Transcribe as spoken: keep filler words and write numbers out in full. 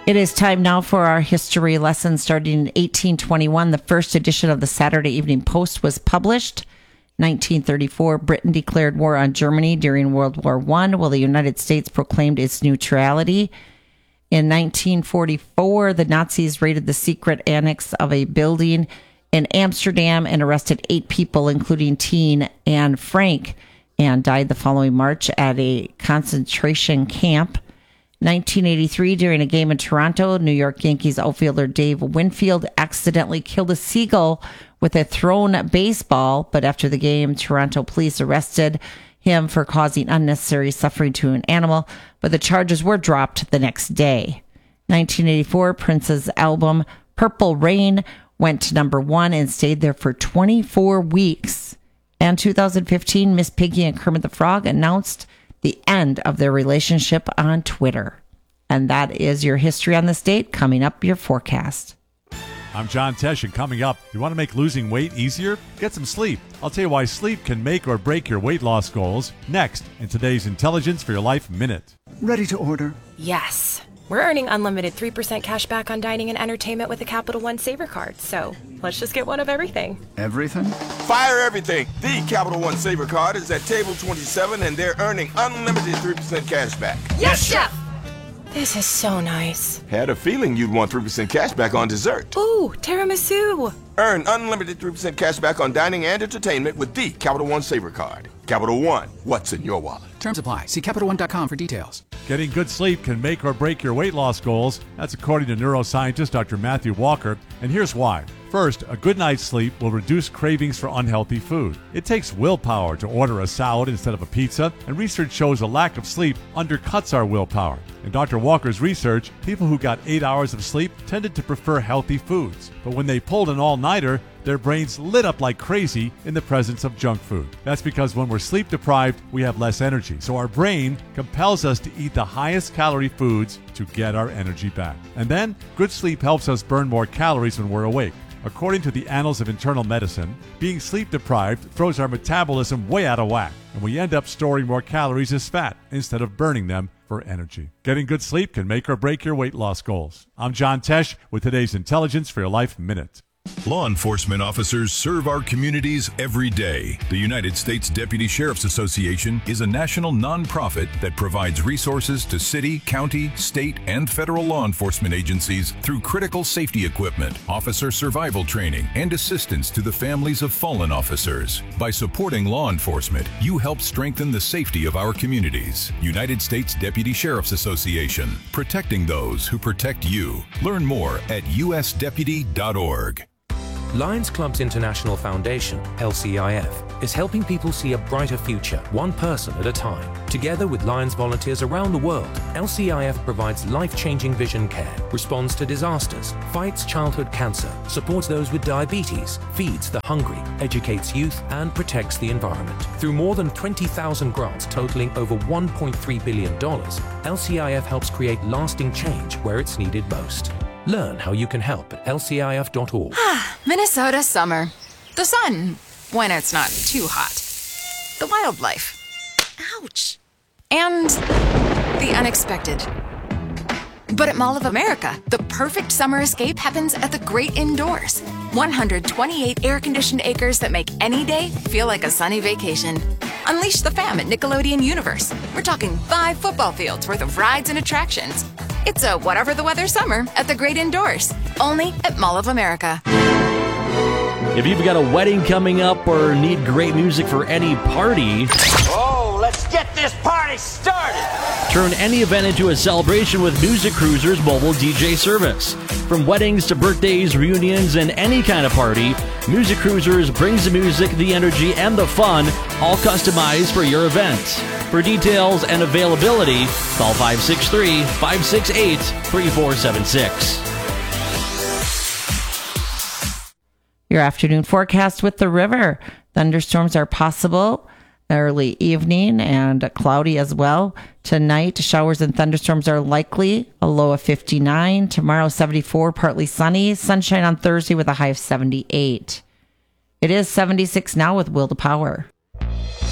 It is time now for our history lesson. Starting in eighteen twenty-one, the first edition of the Saturday Evening Post was published. nineteen thirty-four, Britain declared war on Germany during World War One, while the United States proclaimed its neutrality. In nineteen forty-four, the Nazis raided the secret annex of a building in Amsterdam and arrested eight people, including teen Anne Frank, and died the following March at a concentration camp. nineteen eighty-three, during a game in Toronto, New York Yankees outfielder Dave Winfield accidentally killed a seagull with a thrown baseball, but after the game, Toronto police arrested him for causing unnecessary suffering to an animal, but the charges were dropped the next day. nineteen eighty-four, Prince's album Purple Rain went to number one and stayed there for twenty-four weeks. And two thousand fifteen, Miss Piggy and Kermit the Frog announced the end of their relationship on Twitter. And that is your history on the state. Coming up, your forecast. I'm John Tesh, and coming up, you want to make losing weight easier? Get some sleep. I'll tell you why sleep can make or break your weight loss goals next in today's Intelligence for Your Life Minute. Ready to order? Yes. We're earning unlimited three percent cash back on dining and entertainment with a Capital One Saver card, so let's just get one of everything. Everything? Fire everything! The Capital One Saver card is at table twenty-seven, and they're earning unlimited three percent cash back. Yes, Chef! This is so nice. Had a feeling you'd want three percent cash back on dessert. Ooh, tiramisu! Earn unlimited three percent cash back on dining and entertainment with the Capital One Saver card. Capital One, what's in your wallet? Terms apply. See Capital One dot com for details. Getting good sleep can make or break your weight loss goals. That's according to neuroscientist Doctor Matthew Walker. And here's why. First, a good night's sleep will reduce cravings for unhealthy food. It takes willpower to order a salad instead of a pizza, and research shows a lack of sleep undercuts our willpower. In Doctor Walker's research, people who got eight hours of sleep tended to prefer healthy foods. But when they pulled an all-nighter, their brains lit up like crazy in the presence of junk food. That's because when we're sleep deprived, we have less energy. So our brain compels us to eat the highest calorie foods to get our energy back. And then, good sleep helps us burn more calories when we're awake. According to the Annals of Internal Medicine, being sleep deprived throws our metabolism way out of whack, and we end up storing more calories as fat instead of burning them for energy. Getting good sleep can make or break your weight loss goals. I'm John Tesh with today's Intelligence for Your Life Minute. Law enforcement officers serve our communities every day. The United States Deputy Sheriff's Association is a national nonprofit that provides resources to city, county, state, and federal law enforcement agencies through critical safety equipment, officer survival training, and assistance to the families of fallen officers. By supporting law enforcement, you help strengthen the safety of our communities. United States Deputy Sheriff's Association, protecting those who protect you. Learn more at u s deputy dot org. Lions Clubs International Foundation, L C I F, is helping people see a brighter future, one person at a time. Together with Lions volunteers around the world, L C I F provides life-changing vision care, responds to disasters, fights childhood cancer, supports those with diabetes, feeds the hungry, educates youth, and protects the environment. Through more than twenty thousand grants totaling over one point three billion dollars, L C I F helps create lasting change where it's needed most. Learn how you can help at L C I F dot org. Minnesota summer. The sun, when it's not too hot. The wildlife. Ouch. And the unexpected. But at Mall of America, the perfect summer escape happens at the great indoors. one hundred twenty-eight air-conditioned acres that make any day feel like a sunny vacation. Unleash the fam at Nickelodeon Universe. We're talking five football fields worth of rides and attractions. It's a whatever the weather summer at the great indoors. Only at Mall of America. If you've got a wedding coming up or need great music for any party... Oh, let's get this party started! Turn any event into a celebration with Music Cruiser's mobile D J service. From weddings to birthdays, reunions, and any kind of party, Music Cruisers brings the music, the energy, and the fun, all customized for your event. For details and availability, call five six three, five six eight, three four seven six. Your afternoon forecast with the river. Thunderstorms are possible early evening and cloudy as well. Tonight, showers and thunderstorms are likely, a low of fifty-nine. Tomorrow, seventy-four, partly sunny. Sunshine on Thursday with a high of seventy-eight. It is seventy-six now with Will to Power.